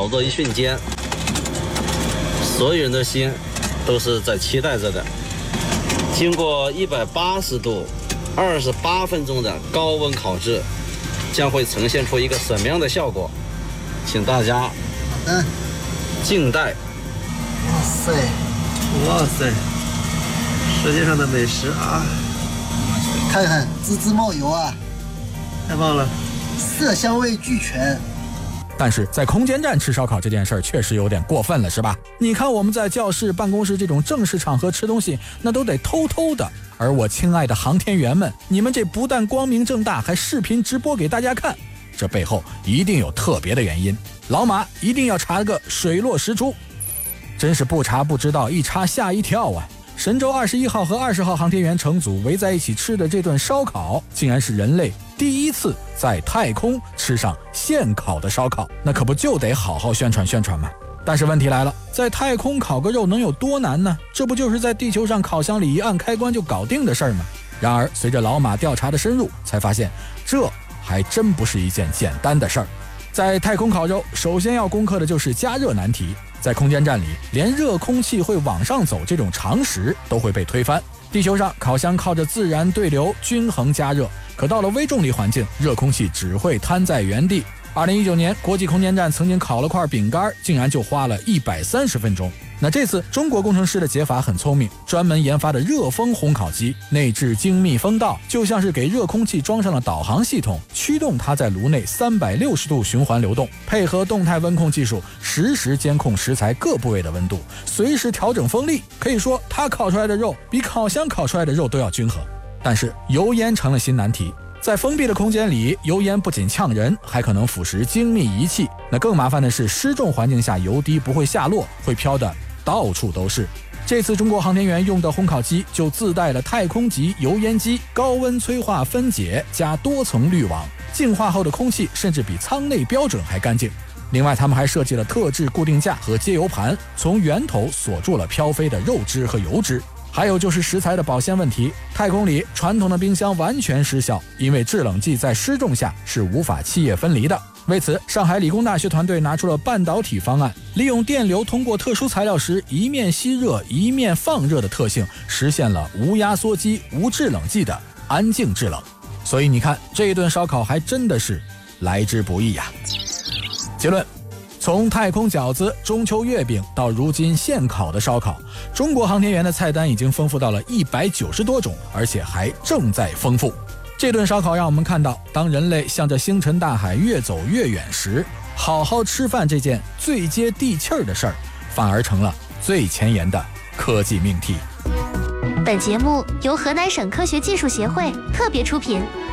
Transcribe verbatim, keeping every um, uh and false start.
烤的一瞬间，所有人的心都是在期待着的。经过一百八十度二十八分钟的高温烤制，将会呈现出一个什么样的效果？请大家嗯， 静待。 哇塞， 哇塞，世界上的美食啊！ 看看滋滋冒油啊， 太棒了， 色香味俱全。 但是在空间站吃烧烤这件事儿确实有点过分了，是吧？你看我们在教室、办公室这种正式场合吃东西，那都得偷偷的。而我亲爱的航天员们，你们这不但光明正大，还视频直播给大家看，这背后一定有特别的原因。老马一定要查个水落石出。真是不查不知道，一查吓一跳啊！神舟二十一号和二十号航天员乘组围在一起吃的这顿烧烤，竟然是人类第一次在太空吃上现烤的烧烤，那可不就得好好宣传宣传吗？但是问题来了，在太空烤个肉能有多难呢？这不就是在地球上烤箱里一按开关就搞定的事儿吗？然而随着老马调查的深入，才发现这还真不是一件简单的事儿。在太空烤肉，首先要攻克的就是加热难题。在空间站里，连热空气会往上走这种常识都会被推翻。地球上烤箱靠着自然对流均衡加热，可到了微重力环境，热空气只会瘫在原地。二零一九年，国际空间站曾经烤了块饼干，竟然就花了一百三十分钟。那这次中国工程师的解法很聪明，专门研发的热风烘烤机，内置精密风道，就像是给热空气装上了导航系统，驱动它在炉内三百六十度循环流动，配合动态温控技术，实时监控食材各部位的温度，随时调整风力。可以说，它烤出来的肉比烤箱烤出来的肉都要均衡。但是油烟成了新难题。在封闭的空间里，油烟不仅呛人，还可能腐蚀精密仪器。那更麻烦的是，失重环境下油滴不会下落，会飘得到处都是。这次中国航天员用的烘烤机就自带了太空级油烟机，高温催化分解加多层滤网，净化后的空气甚至比舱内标准还干净。另外，他们还设计了特制固定架和接油盘，从源头锁住了飘飞的肉汁和油脂。还有就是食材的保鲜问题，太空里传统的冰箱完全失效，因为制冷剂在失重下是无法气液分离的。为此，上海理工大学团队拿出了半导体方案，利用电流通过特殊材料时一面吸热一面放热的特性，实现了无压缩机无制冷剂的安静制冷。所以你看，这一顿烧烤还真的是来之不易呀。结论，从太空饺子、中秋月饼到如今现烤的烧烤，中国航天员的菜单已经丰富到了一百九十多种，而且还正在丰富。这顿烧烤让我们看到，当人类向着星辰大海越走越远时，好好吃饭这件最接地气儿的事儿，反而成了最前沿的科技命题。 本节目由河南省科学技术协会特别出品。